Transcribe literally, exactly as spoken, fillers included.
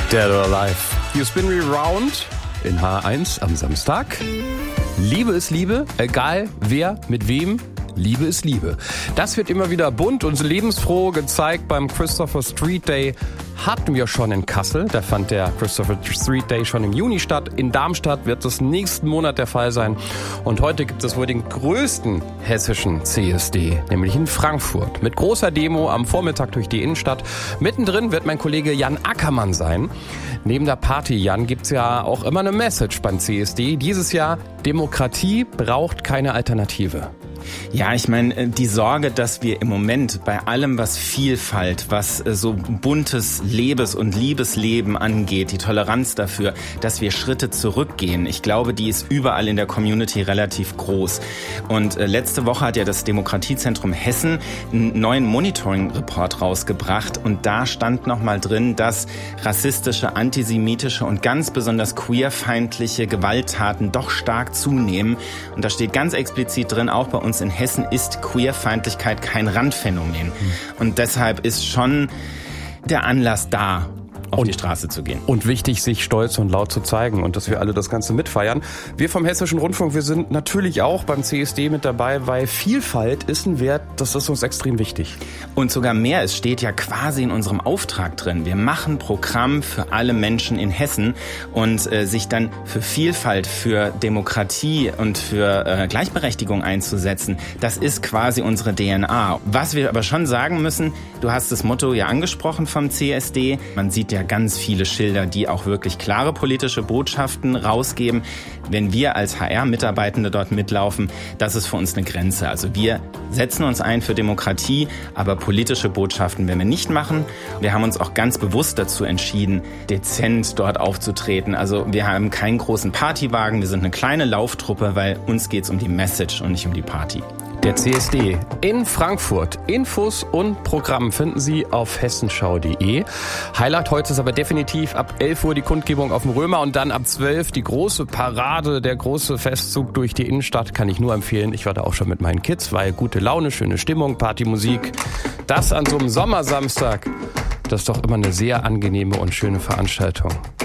Dead or Alive. You Spin Me Round in H eins am Samstag. Liebe ist Liebe, egal wer mit wem. Liebe ist Liebe. Das wird immer wieder bunt und lebensfroh gezeigt beim Christopher Street Day. Hatten wir schon in Kassel, da fand der Christopher Street Day schon im Juni statt. In Darmstadt wird es nächsten Monat der Fall sein. Und heute gibt es wohl den größten hessischen C S D, nämlich in Frankfurt. Mit großer Demo am Vormittag durch die Innenstadt. Mittendrin wird mein Kollege Jan Ackermann sein. Neben der Party, Jan, gibt's ja auch immer eine Message beim C S D. Dieses Jahr, Demokratie braucht keine Alternative. Ja, ich meine, die Sorge, dass wir im Moment bei allem, was Vielfalt, was so buntes Lebens- und Liebesleben angeht, die Toleranz dafür, dass wir Schritte zurückgehen, ich glaube, die ist überall in der Community relativ groß. Und letzte Woche hat ja das Demokratiezentrum Hessen einen neuen Monitoring-Report rausgebracht und da stand nochmal drin, dass rassistische, antisemitische und ganz besonders queerfeindliche Gewalttaten doch stark zunehmen. Und da steht ganz explizit drin, auch bei uns in Hessen ist Queerfeindlichkeit kein Randphänomen. Und deshalb ist schon der Anlass da, auf und, die Straße zu gehen. Und wichtig, sich stolz und laut zu zeigen und dass wir alle das Ganze mitfeiern. Wir vom Hessischen Rundfunk, wir sind natürlich auch beim C S D mit dabei, weil Vielfalt ist ein Wert, das ist uns extrem wichtig. Und sogar mehr, es steht ja quasi in unserem Auftrag drin. Wir machen Programm für alle Menschen in Hessen und äh, sich dann für Vielfalt, für Demokratie und für äh, Gleichberechtigung einzusetzen, das ist quasi unsere D N A. Was wir aber schon sagen müssen, du hast das Motto ja angesprochen vom C S D, man sieht ja ganz viele Schilder, die auch wirklich klare politische Botschaften rausgeben. Wenn wir als H R-Mitarbeitende dort mitlaufen, das ist für uns eine Grenze. Also wir setzen uns ein für Demokratie, aber politische Botschaften werden wir nicht machen. Wir haben uns auch ganz bewusst dazu entschieden, dezent dort aufzutreten. Also wir haben keinen großen Partywagen, wir sind eine kleine Lauftruppe, weil uns geht's um die Message und nicht um die Party. Der C S D in Frankfurt. Infos und Programm finden Sie auf hessenschau punkt de. Highlight heute ist aber definitiv ab elf Uhr die Kundgebung auf dem Römer und dann ab zwölf die große Parade, der große Festzug durch die Innenstadt. Kann ich nur empfehlen. Ich war da auch schon mit meinen Kids, weil gute Laune, schöne Stimmung, Partymusik. Das an so einem Sommersamstag, das ist doch immer eine sehr angenehme und schöne Veranstaltung.